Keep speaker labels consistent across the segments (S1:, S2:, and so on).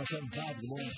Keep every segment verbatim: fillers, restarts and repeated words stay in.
S1: oh seven five. Good morning.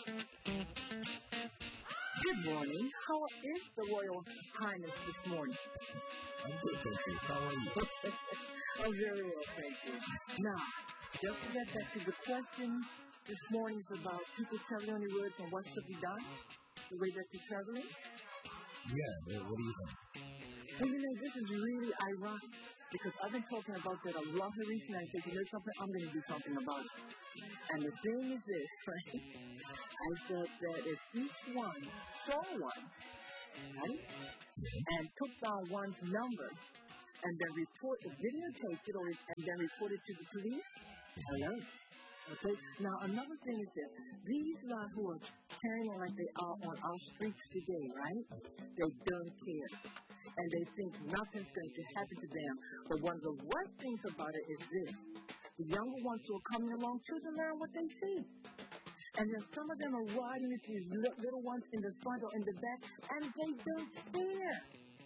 S2: Good morning. How is the Royal Highness this morning?
S1: I'm good, thank you. How are you?
S2: I'm very well, thank you. Now, just to get back to the question this morning is about people traveling on the roads and what should be done, the way that you're traveling.
S1: Yeah, what do you think?
S2: And you know, this is really ironic because I've been talking about that a lot of recently. I said, you know something, I'm going to do something about it. And the thing is this, right? I said that if each one saw one, right, and took down one's number, and then report it, videotape it, or and then report it to the police, hello. Okay. Now another thing is that these guys who are carrying on like they are on our streets today, right? They don't care. And they think nothing's going to happen to them. But one of the worst things about it is this. The younger ones who are coming along children learn what they see. And then some of them are riding with these little ones in the front or in the back, and they don't care.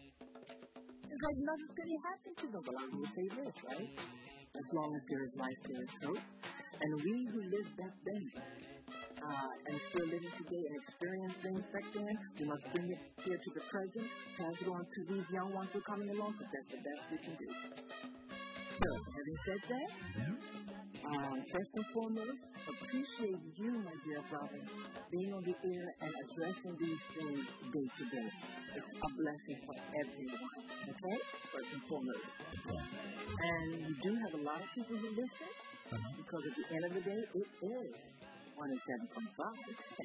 S2: It's like nothing's going to happen to them. But I will say this, right? As long as there is life, there is hope. And we who lived back then, uh, and still living today and experience things back then, we must bring it here to the present, pass it on to these young ones who are coming along, because that's the best we can do. So, having said that, uh, first and foremost, appreciate you, my dear brother, being on the air and addressing these things day to day. It's a blessing for everyone, okay? First and foremost. And you do have a lot of people who listen, because at the end of the day, it is one oh seven point five.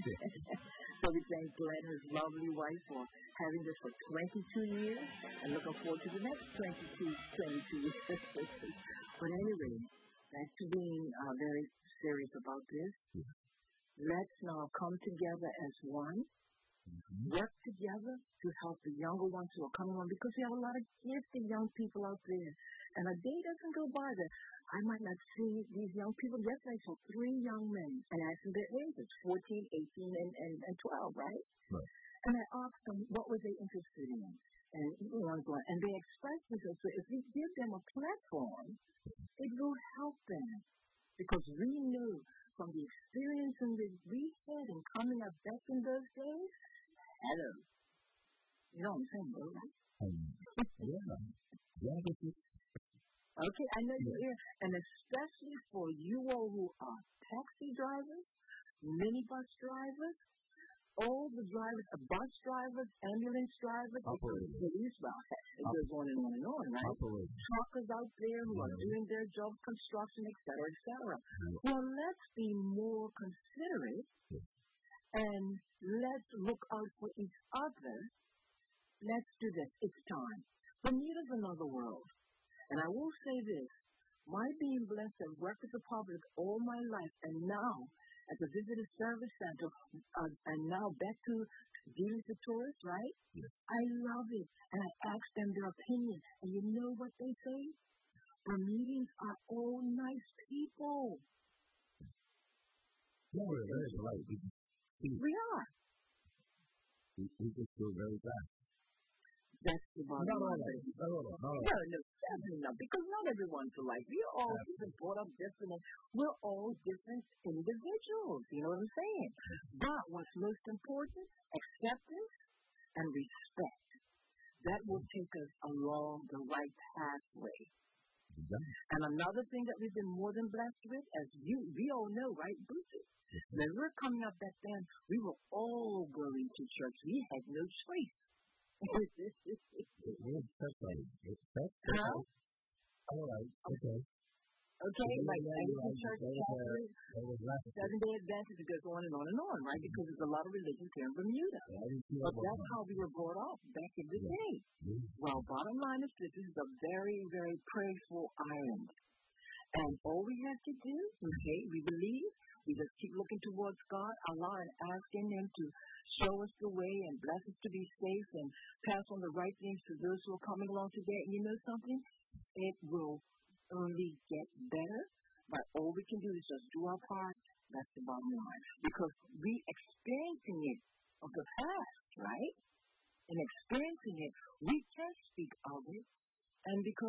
S2: So we thank Glenn and his lovely wife for having this for twenty-two years and looking forward to the next twenty-two, twenty-two years. But anyway, back to being uh, very serious about this. Let's now come together as one, work together to help the younger ones who are coming on, because we have a lot of gifted young people out there. And a day doesn't go by that I might not see these young people. Yesterday I saw three young men and I asked them their ages, fourteen, eighteen, and, and, and twelve, right?
S1: Right.
S2: And I asked them what were they interested in. And, you know, and they expressed themselves. So if we give them a platform, it will help them. Because we know from the experience in which we had in coming up back in those days, hello. You know what I'm saying, bro, right?
S1: Um, yeah. Yeah,
S2: okay, I know you're here, and especially for you all who are taxi drivers, minibus drivers, all the drivers, uh, bus drivers, ambulance drivers, police, well, it goes on and on and on, right?
S1: Operators.
S2: Truckers out there who are doing their job, construction, et cetera, et cetera. Well, let's be more considerate, and let's look out for each other. Let's do this. It's time. Bermuda's another world. And I will say this, my being blessed and worked with the public all my life, and now at the Visitor Service Center, uh, and now back to dealing with tourists, right?
S1: Yes.
S2: I love it. And I ask them their opinion. And you know what they say? Bermudians are all nice people.
S1: Yeah, we're very polite. We,
S2: we are.
S1: We, we just go very fast.
S2: That's the bottom
S1: not
S2: line.
S1: All right. Not all right. Not all
S2: right. No, no, definitely not. Because not everyone's alike. We're all yeah. different, brought up different, and we're all different individuals. You know what I'm saying? But what's most important, acceptance and respect. That will take us along the right pathway.
S1: Yeah.
S2: And another thing that we've been more than blessed with, as you, we all know, right, Bruce? When we were coming up back then, we were all going to church. We had no choice.
S1: That's right. That's
S2: huh?
S1: All right. Okay.
S2: Okay,
S1: yeah,
S2: like
S1: yeah,
S2: Anglican
S1: yeah,
S2: Church,
S1: Catholic, Seven-Day
S2: Adventist, it goes on and on and on, right? Because there's a lot of religions here in Bermuda.
S1: Yeah,
S2: but that's how we were brought up back in the
S1: yeah.
S2: day.
S1: Yeah.
S2: Well, bottom line is this, this is a very, very prayerful island. And all we have to do, okay, we believe, we just keep looking towards God, Allah, and asking Him to show us the way and bless us to be safe and pass on the right things to those who are coming along today. And you know something? It will only get better, but all we can do is just do our part. That's the bottom line. Because we experiencing it of the past, right? And experiencing it, we can speak of it. And because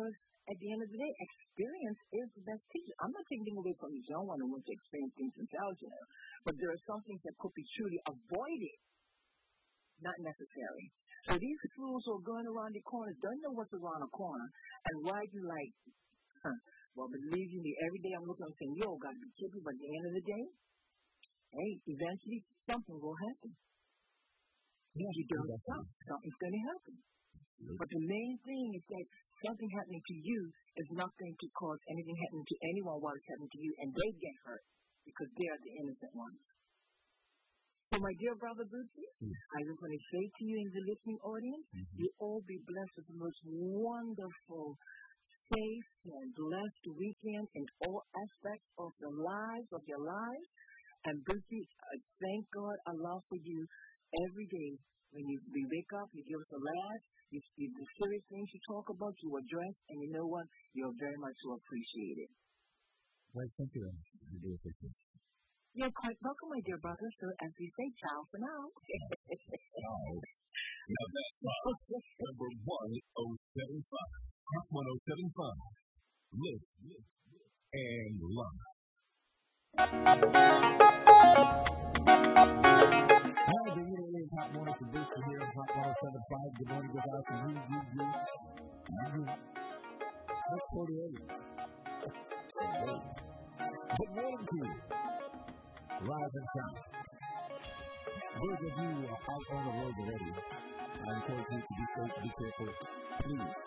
S2: at the end of the day, experience is the best teacher. I'm not taking anything away from these young ones who want to experience things themselves, you know, but there are some things that could be truly avoided, not necessary. So these fools who are going around the corners don't know what's around the corner, and why you like, huh, well, believe you me, every day I'm looking and saying, yo, got to be kidding, but at the end of the day, hey, eventually something will happen. If you don't stop, something's going to happen. But the main thing is that something happening to you is not going to cause anything happening to anyone while it's happening to you, and they get hurt because they are the innocent ones. So, my dear brother Bootsy, mm-hmm. I just want to say to you in the listening audience, mm-hmm. you all be blessed with the most wonderful, safe, and blessed weekend in all aspects of the lives, of your lives. And Bootsy, I thank God, Allah for you every day. When you we wake up, you give us a laugh, you, you, the serious things you talk about, you address, and you know what? You're very much so appreciated.
S1: Well, thank you. I do appreciate it.
S2: You're quite welcome, my dear brother. So, as we say, ciao for now.
S3: Ciao. Now that's right. Number one oh seven five. one oh seven five. Live, live, and love.
S1: Hi, good evening. Hot morning for Bootsy here on Hot one oh seven point five. Good morning, good afternoon. You, you, you. You. Let's go to eight. Good morning to you. Rise and shine. Those of you who are out on the road already, I encourage you to be safe, be careful. Please